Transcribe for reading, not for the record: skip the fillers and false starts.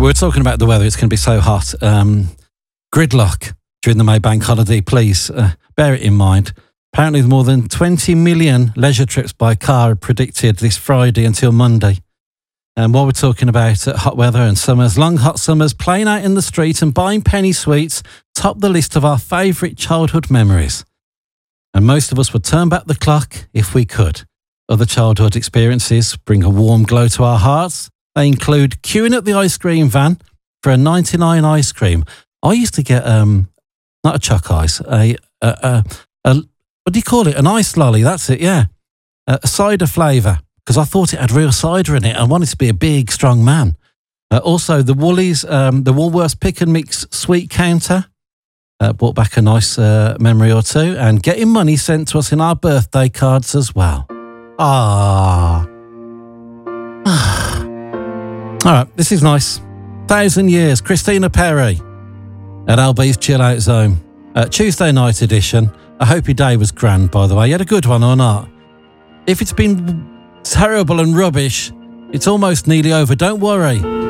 We were talking about the weather. It's going to be so hot. Gridlock during the May Bank holiday. Please bear it in mind. Apparently, more than 20 million leisure trips by car are predicted this Friday until Monday. And while we're talking about hot weather and summers, long hot summers, playing out in the street and buying penny sweets top the list of our favourite childhood memories. And most of us would turn back the clock if we could. Other childhood experiences bring a warm glow to our hearts. They include queuing at the ice cream van for a 99 ice cream. I used to get, not a chuck ice, a what do you call it? An ice lolly, that's it, yeah. A cider flavour, because I thought it had real cider in it. I wanted to be a big, strong man. Also, the Woolies, the Woolworths Pick and Mix sweet counter brought back a nice memory or two, and getting money sent to us in our birthday cards as well. Ah. All right, this is nice. 1,000 Years, Christina Perri at LB's Chill Out Zone. Tuesday night edition. I hope your day was grand, by the way. You had a good one or not? If it's been terrible and rubbish, it's almost nearly over. Don't worry.